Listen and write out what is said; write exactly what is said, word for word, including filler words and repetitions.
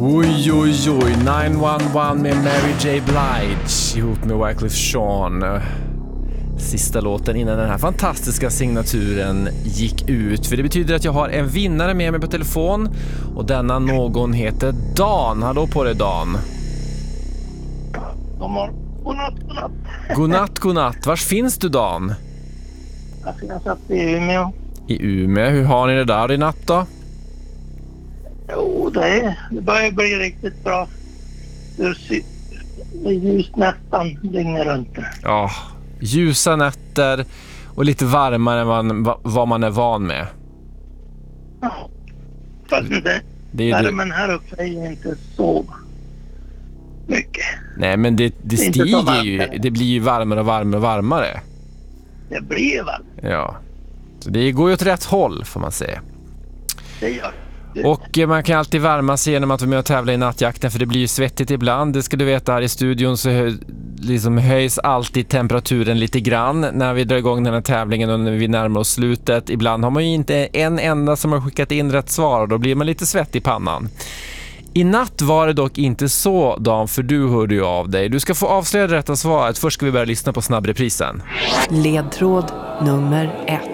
Oj, oj, oj. nio ett ett med Mary J. Blige ihop med Wyclef Jean. Sista låten innan den här fantastiska signaturen gick ut. För det betyder att jag har en vinnare med mig på telefon. Och denna någon heter Dan. Hallå på dig, Dan. Godnatt, godnatt, godnatt. Godnatt, godnatt. Vars finns du, Dan? Jag finns upp i Umeå. I Umeå. Hur har ni det där i natt då? Jo, det, är, det börjar bli riktigt bra. Det är, sy- det är ljust nästan dygnet runt. Ja, ljusa nätter och lite varmare än vad, vad man är van med. Ja, fast det, Det är ju värmen här uppe är ju inte så mycket. Nej, men det, det Det är inte så stiger varmt, ju. eller? Det blir ju varmare och varmare och varmare. Det blir väl, Ja. Så det går ju åt rätt håll, får man säga. det gör det. Och eh, man kan alltid värma sig genom att vara med och tävla i nattjakten, för det blir ju svettigt ibland. Det ska du veta, här i studion så hö- liksom höjs alltid temperaturen lite grann när vi drar igång den här tävlingen och när vi närmar oss slutet. Ibland har man ju inte en enda som har skickat in rätt svar och då blir man lite svett i pannan. I natt var det dock inte så, Dan, för du hörde ju av dig. Du ska få avslöja det rätta svaret. Först ska vi börja lyssna på snabbreprisen. Ledtråd nummer ett.